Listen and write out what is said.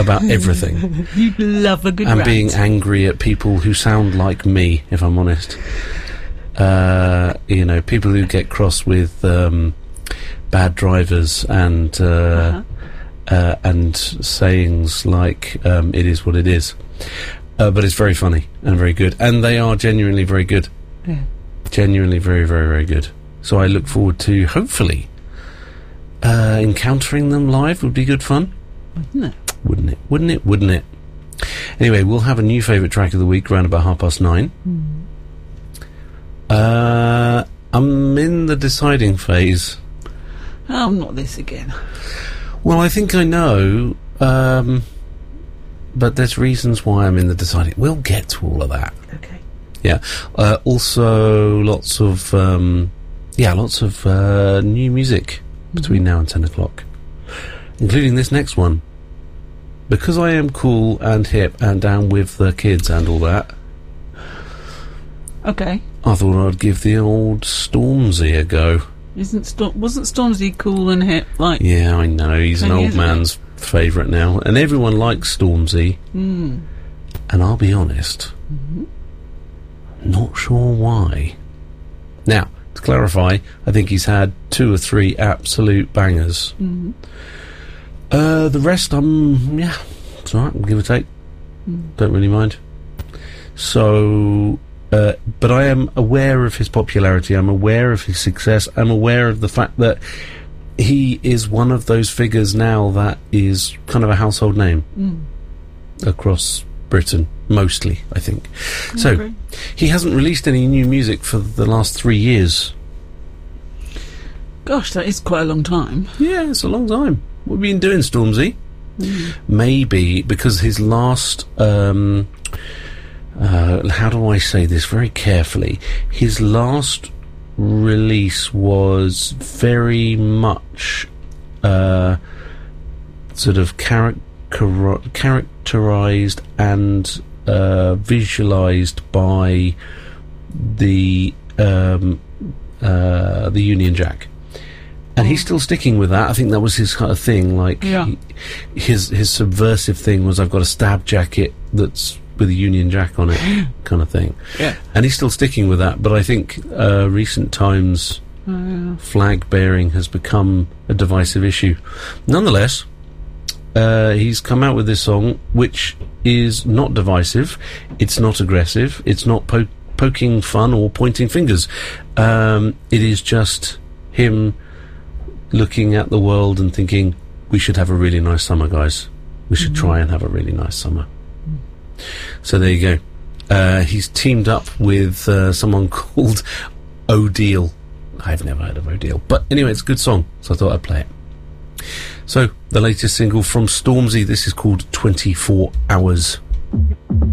about everything. You love a good and rant. being angry at people who sound like me, if I'm honest. People who get cross with bad drivers and sayings like "it is what it is," but it's very funny and very good, and they are genuinely very good. Yeah. Genuinely very, very, very good. So I look forward to hopefully encountering them live. Would be good fun, wouldn't it? Anyway, we'll have a new favourite track of the week around about 9:30. I'm in the deciding phase. Oh, not this again. Well, I think I know, but there's reasons why I'm in the deciding. We'll get to all of that. Okay. Yeah. Also, lots of new music between now and 10 o'clock, including this next one. Because I am cool and hip and down with the kids and all that. Okay. I thought I'd give the old Stormzy a go. Wasn't Stormzy cool and hip? Yeah, I know. He's an old man's favourite now, and everyone likes Stormzy. And I'll be honest, not sure why. Now, to clarify, I think he's had 2 or 3 absolute bangers. The rest, it's alright, give or take. Don't really mind. So, but I am aware of his popularity, I'm aware of his success, I'm aware of the fact that he is one of those figures now that is kind of a household name across Britain, mostly, I think. So, he hasn't released any new music for the last 3 years. Gosh, that is quite a long time. Yeah, it's a long time. What have you been doing, Stormzy? Maybe because his last... how do I say this very carefully? His last release was very much sort of characterized and visualized by the Union Jack. And he's still sticking with that. I think that was his kind of thing. His subversive thing was, I've got a stab jacket that's with a Union Jack on it, kind of thing. Yeah. And he's still sticking with that. But I think recent times, flag bearing has become a divisive issue. Nonetheless, he's come out with this song, which is not divisive. It's not aggressive. It's not poking fun or pointing fingers. It is just him looking at the world and thinking, we should have a really nice summer, guys. We should try and have a really nice summer. So there you go. He's teamed up with someone called O'Deal. I've never heard of O'Deal, but anyway, it's a good song, so I thought I'd play it. So, the latest single from Stormzy, this is called 24 Hours.